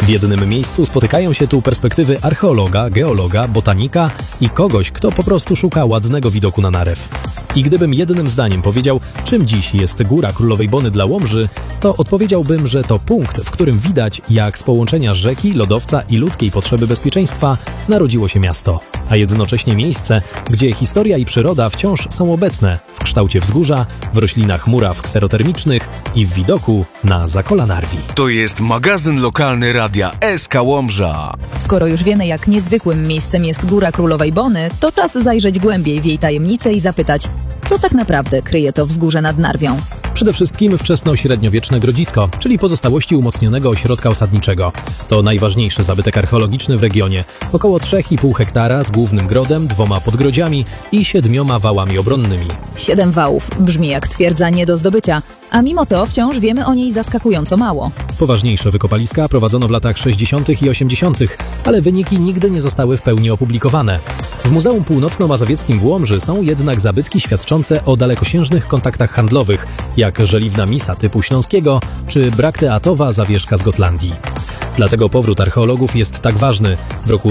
W jednym miejscu spotykają się tu perspektywy archeologa, geologa, botanika i kogoś, kto po prostu szuka ładnego widoku na Narew. I gdybym jednym zdaniem powiedział, czym dziś jest Góra Królowej Bony dla Łomży, to odpowiedziałbym, że to punkt, w którym widać, jak z połączenia rzeki, lodowca i ludzkiej potrzeby bezpieczeństwa narodziło się miasto, a jednocześnie miejsce, gdzie historia i przyroda wciąż są obecne w kształcie wzgórza, w roślinach muraw kserotermicznych i w widoku na Zakola Narwi. To jest magazyn lokalny Radia SK Łomża. Skoro już wiemy, jak niezwykłym miejscem jest Góra Królowej Bony, to czas zajrzeć głębiej w jej tajemnice i zapytać, co tak naprawdę kryje to wzgórze nad Narwią. Przede wszystkim wczesno-średniowieczne grodzisko, czyli pozostałości umocnionego ośrodka osadniczego. To najważniejszy zabytek archeologiczny w regionie. Około 3,5 hektara z głównym grodem, 2 podgrodziami i 7 wałami obronnymi. 7 wałów brzmi jak twierdza nie do zdobycia, a mimo to wciąż wiemy o niej zaskakująco mało. Poważniejsze wykopaliska prowadzono w latach 60. i 80., ale wyniki nigdy nie zostały w pełni opublikowane. W Muzeum Północno-Mazowieckim w Łomży są jednak zabytki świadczące o dalekosiężnych kontaktach handlowych, jak żeliwna misa typu śląskiego czy brakteatowa zawieszka z Gotlandii. Dlatego powrót archeologów jest tak ważny. W roku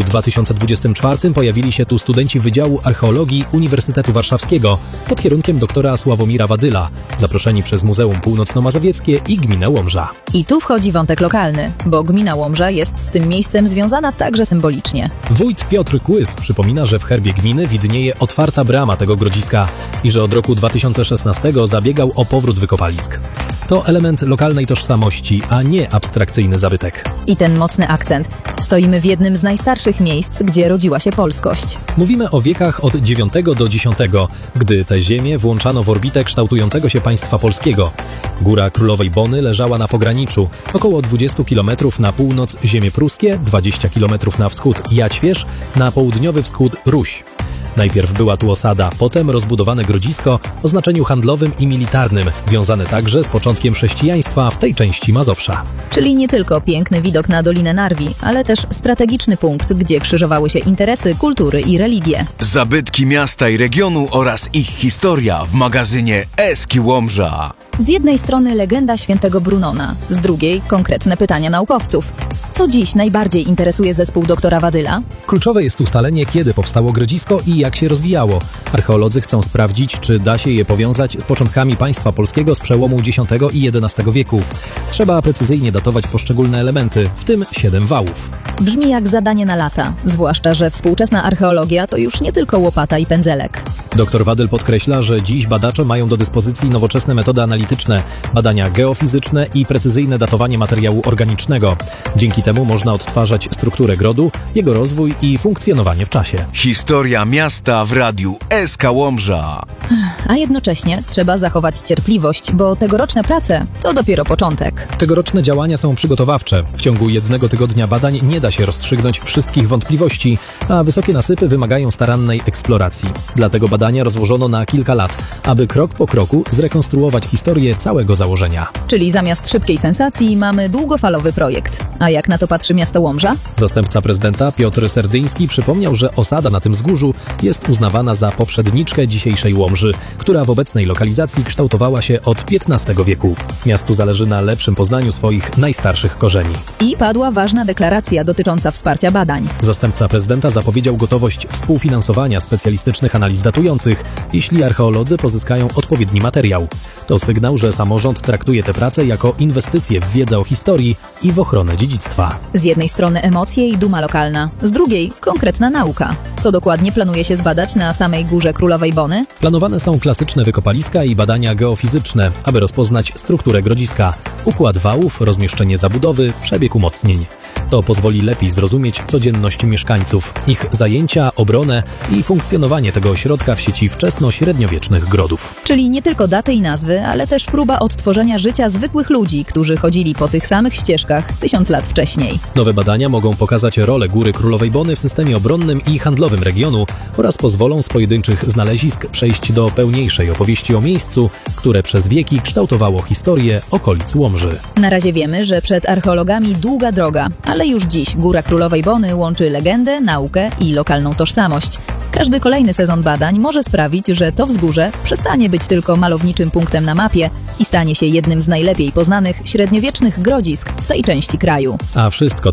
2024 pojawili się tu studenci Wydziału Archeologii Uniwersytetu Warszawskiego pod kierunkiem doktora Sławomira Wadyla, zaproszeni przez Muzeum Północno-Mazowieckie i Gminę Łomża. I tu wchodzi wątek lokalny, bo gmina Łomża jest z tym miejscem związana także symbolicznie. Wójt Piotr Kłys przypomina, że w herbie gminy widnieje otwarta brama tego grodziska i że od roku 2016 zabiegał o powrót wykopalisk. To element lokalnej tożsamości, a nie abstrakcyjny zabytek. I ten mocny akcent. Stoimy w jednym z najstarszych miejsc, gdzie rodziła się polskość. Mówimy o wiekach od IX do X, gdy te ziemie włączano w orbitę kształtującego się państwa polskiego. Góra Królowej Bony leżała na pograniczu, około 20 km na północ ziemie pruskie, 20 km na wschód Jaćwierz, na południowy wschód Ruś. Najpierw była tu osada, potem rozbudowane grodzisko o znaczeniu handlowym i militarnym, wiązane także z początkiem chrześcijaństwa w tej części Mazowsza. Czyli nie tylko piękny widok na Dolinę Narwi, ale też strategiczny punkt, gdzie krzyżowały się interesy, kultury i religie. Zabytki miasta i regionu oraz ich historia w magazynie SK Łomża. Z jednej strony legenda świętego Brunona, z drugiej konkretne pytania naukowców. Co dziś najbardziej interesuje zespół doktora Wadyla? Kluczowe jest ustalenie, kiedy powstało grodzisko i jak się rozwijało. Archeolodzy chcą sprawdzić, czy da się je powiązać z początkami państwa polskiego z przełomu X i XI wieku. Trzeba precyzyjnie datować poszczególne elementy, w tym 7 wałów. Brzmi jak zadanie na lata, zwłaszcza, że współczesna archeologia to już nie tylko łopata i pędzelek. Dr Wadyl podkreśla, że dziś badacze mają do dyspozycji nowoczesne metody analityczne, badania geofizyczne i precyzyjne datowanie materiału organicznego. Dzięki temu można odtwarzać strukturę grodu, jego rozwój i funkcjonowanie w czasie. Historia miasta w radiu SK Łomża. A jednocześnie trzeba zachować cierpliwość, bo tegoroczne prace to dopiero początek. Tegoroczne działania są przygotowawcze. W ciągu 1 tygodnia badań nie da się rozstrzygnąć wszystkich wątpliwości, a wysokie nasypy wymagają starannej eksploracji. Dlatego badania rozłożono na kilka lat, aby krok po kroku zrekonstruować historię całego założenia. Czyli zamiast szybkiej sensacji mamy długofalowy projekt. A jak na to patrzy miasto Łomża? Zastępca prezydenta Piotr Serdyński przypomniał, że osada na tym wzgórzu jest uznawana za poprzedniczkę dzisiejszej Łomży, która w obecnej lokalizacji kształtowała się od XV wieku. Miastu zależy na lepszym poznaniu swoich najstarszych korzeni. I padła ważna deklaracja dotycząca wsparcia badań. Zastępca prezydenta zapowiedział gotowość współfinansowania specjalistycznych analiz datujących, jeśli archeolodzy pozyskają odpowiedni materiał. To sygnał, że samorząd traktuje tę pracę jako inwestycję w wiedzę o historii i w ochronę dziedzictwa. Z jednej strony emocje i duma lokalna, z drugiej konkretna nauka. Co dokładnie planuje się zbadać na samej Górze Królowej Bony? Planowane są klasyczne wykopaliska i badania geofizyczne, aby rozpoznać strukturę grodziska, układ wałów, rozmieszczenie zabudowy, przebieg umocnień. To pozwoli lepiej zrozumieć codzienność mieszkańców, ich zajęcia, obronę i funkcjonowanie tego ośrodka w sieci wczesno-średniowiecznych grodów. Czyli nie tylko daty i nazwy, ale też próba odtworzenia życia zwykłych ludzi, którzy chodzili po tych samych ścieżkach 1000 lat wcześniej. Nowe badania mogą pokazać rolę Góry Królowej Bony w systemie obronnym i handlowym regionu oraz pozwolą z pojedynczych znalezisk przejść do pełniejszej opowieści o miejscu, które przez wieki kształtowało historię okolic Łomży. Na razie wiemy, że przed archeologami długa droga, ale już dziś Góra Królowej Bony łączy legendę, naukę i lokalną tożsamość. Każdy kolejny sezon badań może sprawić, że to wzgórze przestanie być tylko malowniczym punktem na mapie i stanie się jednym z najlepiej poznanych średniowiecznych grodzisk w tej części kraju. A wszystko